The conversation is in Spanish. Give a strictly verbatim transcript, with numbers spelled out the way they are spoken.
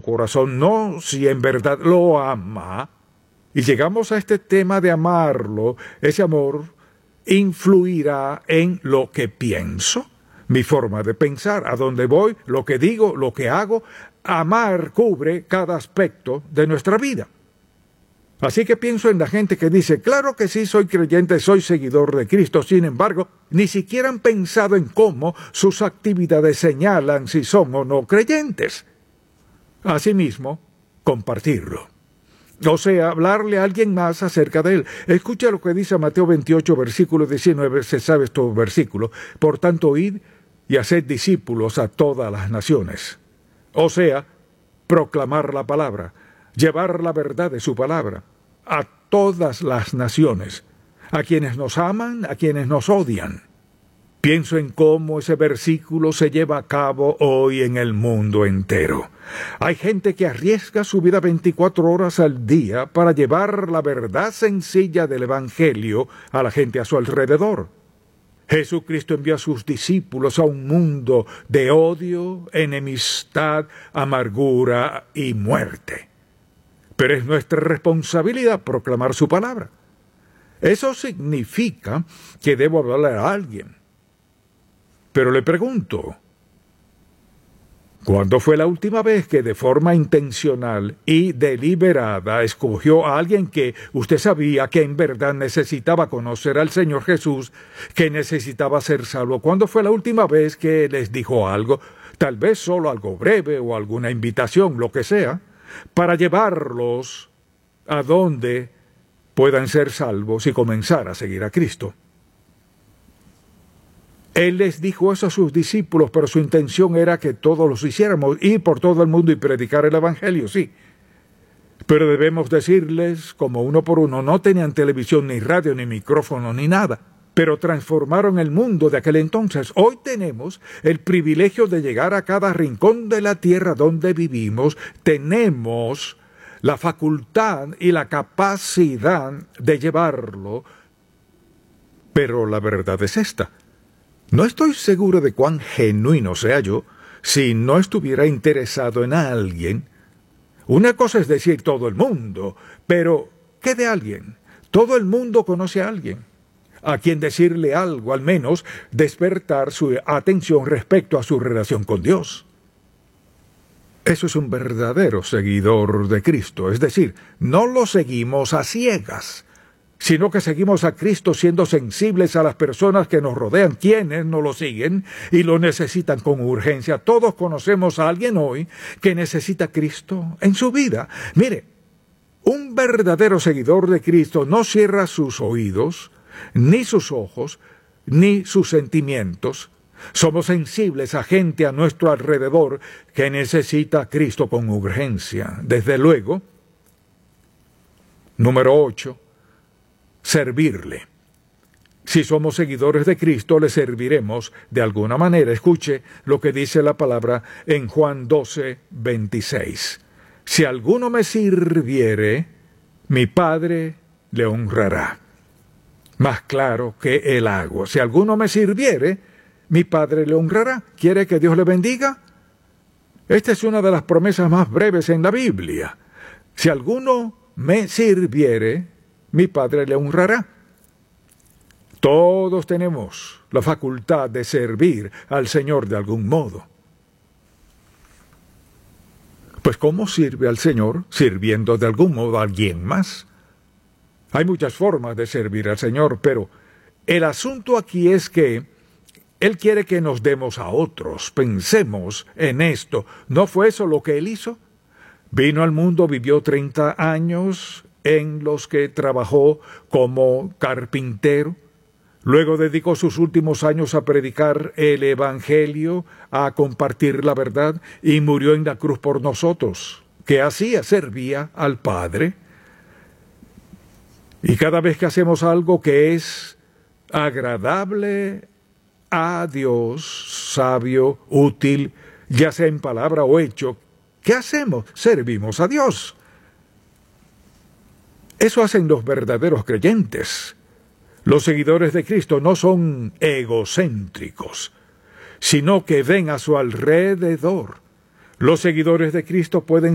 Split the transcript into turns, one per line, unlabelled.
corazón, no si en verdad lo ama. Y llegamos a este tema de amarlo, ese amor influirá en lo que pienso, mi forma de pensar, a dónde voy, lo que digo, lo que hago. Amar cubre cada aspecto de nuestra vida. Así que pienso en la gente que dice, claro que sí, soy creyente, soy seguidor de Cristo, sin embargo, ni siquiera han pensado en cómo sus actividades señalan si son o no creyentes. Asimismo, compartirlo. O sea, hablarle a alguien más acerca de él. Escucha lo que dice Mateo veintiocho, versículo diecinueve, se sabe estos versículos. Por tanto, id y haced discípulos a todas las naciones. O sea, proclamar la palabra, llevar la verdad de su palabra a todas las naciones, a quienes nos aman, a quienes nos odian. Pienso en cómo ese versículo se lleva a cabo hoy en el mundo entero. Hay gente que arriesga su vida veinticuatro horas al día para llevar la verdad sencilla del Evangelio a la gente a su alrededor. Jesucristo envió a sus discípulos a un mundo de odio, enemistad, amargura y muerte. Pero es nuestra responsabilidad proclamar su palabra. Eso significa que debo hablarle a alguien. Pero le pregunto, ¿cuándo fue la última vez que de forma intencional y deliberada escogió a alguien que usted sabía que en verdad necesitaba conocer al Señor Jesús, que necesitaba ser salvo? ¿Cuándo fue la última vez que les dijo algo, tal vez solo algo breve o alguna invitación, lo que sea, para llevarlos a donde puedan ser salvos y comenzar a seguir a Cristo? Él les dijo eso a sus discípulos, pero su intención era que todos los hiciéramos, ir por todo el mundo y predicar el Evangelio, sí. Pero debemos decirles, como uno por uno, no tenían televisión, ni radio, ni micrófono, ni nada, pero transformaron el mundo de aquel entonces. Hoy tenemos el privilegio de llegar a cada rincón de la tierra donde vivimos. Tenemos la facultad y la capacidad de llevarlo, pero la verdad es esta. No estoy seguro de cuán genuino sea yo si no estuviera interesado en alguien. Una cosa es decir todo el mundo, pero ¿qué de alguien? Todo el mundo conoce a alguien, a quien decirle algo, al menos despertar su atención respecto a su relación con Dios. Eso es un verdadero seguidor de Cristo, es decir, no lo seguimos a ciegas, sino que seguimos a Cristo siendo sensibles a las personas que nos rodean, quienes no lo siguen y lo necesitan con urgencia. Todos conocemos a alguien hoy que necesita a Cristo en su vida. Mire, un verdadero seguidor de Cristo no cierra sus oídos, ni sus ojos, ni sus sentimientos. Somos sensibles a gente a nuestro alrededor que necesita a Cristo con urgencia. Desde luego, número ocho, servirle. Si somos seguidores de Cristo, le serviremos de alguna manera. Escuche lo que dice la palabra en Juan doce, veintiséis. Si alguno me sirviere, mi Padre le honrará. Más claro que el agua. Si alguno me sirviere, mi Padre le honrará. ¿Quiere que Dios le bendiga? Esta es una de las promesas más breves en la Biblia. Si alguno me sirviere, mi Padre le honrará. Todos tenemos la facultad de servir al Señor de algún modo. Pues ¿cómo sirve al Señor? Sirviendo de algún modo a alguien más. Hay muchas formas de servir al Señor, pero el asunto aquí es que Él quiere que nos demos a otros. Pensemos en esto. ¿No fue eso lo que Él hizo? Vino al mundo, vivió treinta años en los que trabajó como carpintero. Luego dedicó sus últimos años a predicar el Evangelio, a compartir la verdad, y murió en la cruz por nosotros. ¿Qué hacía? Servía al Padre. Y cada vez que hacemos algo que es agradable a Dios, sabio, útil, ya sea en palabra o hecho, ¿qué hacemos? Servimos a Dios. Eso hacen los verdaderos creyentes. Los seguidores de Cristo no son egocéntricos, sino que ven a su alrededor. Los seguidores de Cristo pueden